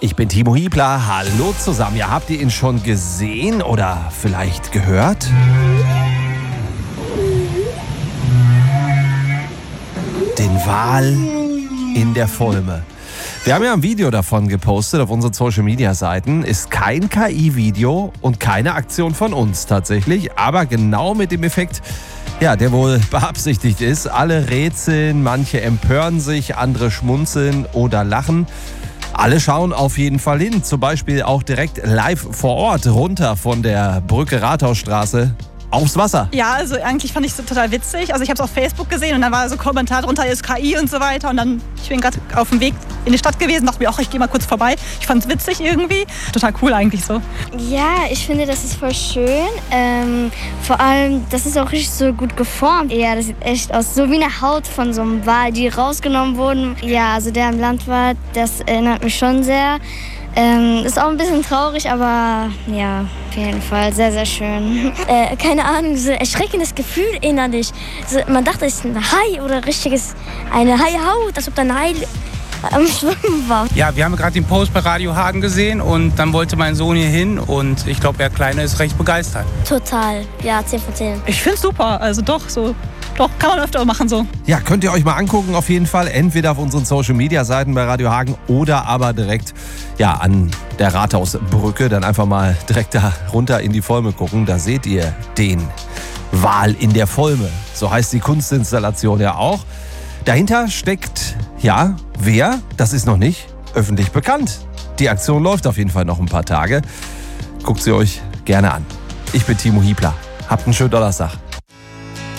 Ich bin Timo Hiebler. Hallo zusammen. Ja, habt ihr ihn schon gesehen oder vielleicht gehört? Den Wal in der Volme. Wir haben ja ein Video davon gepostet auf unseren Social-Media-Seiten. Ist kein KI-Video und keine Aktion von uns tatsächlich, aber genau mit dem Effekt, ja, der wohl beabsichtigt ist. Alle rätseln, manche empören sich, andere schmunzeln oder lachen. Alle schauen auf jeden Fall hin, zum Beispiel auch direkt live vor Ort runter von der Brücke Rathausstraße aufs Wasser. Ja, also eigentlich fand ich es total witzig. Also ich habe es auf Facebook gesehen und dann war so ein Kommentar drunter, ist KI und so weiter. Und dann, ich bin gerade auf dem Weg in die Stadt gewesen, dachte mir auch, ich gehe mal kurz vorbei. Ich fand es witzig irgendwie. Total cool eigentlich so. Ja, ich finde, das ist voll schön. Vor allem, das ist auch richtig so gut geformt. Ja, das sieht echt aus, so wie eine Haut von so einem Wal, die rausgenommen wurden. Ja, also der im Land war, das erinnert mich schon sehr. Ist auch ein bisschen traurig, aber ja, auf jeden Fall sehr, sehr schön. Keine Ahnung, so ein erschreckendes Gefühl innerlich. So, man dachte, es ist ein Hai oder eine Haihaut, als ob da ein Hai am Schwimmen war. Ja, wir haben gerade den Post bei Radio Hagen gesehen und dann wollte mein Sohn hier hin und ich glaube, der Kleine ist recht begeistert. Total, ja, 10 von 10. Ich finde es super, also doch, kann man öfter machen so. Ja, könnt ihr euch mal angucken auf jeden Fall, entweder auf unseren Social-Media-Seiten bei Radio Hagen oder aber direkt an der Rathausbrücke, dann einfach mal direkt da runter in die Volme gucken, da seht ihr den Wal in der Volme, so heißt die Kunstinstallation ja auch. Dahinter steckt, wer, das ist noch nicht öffentlich bekannt. Die Aktion läuft auf jeden Fall noch ein paar Tage. Guckt sie euch gerne an. Ich bin Timo Hiebler. Habt einen schönen Donnerstag.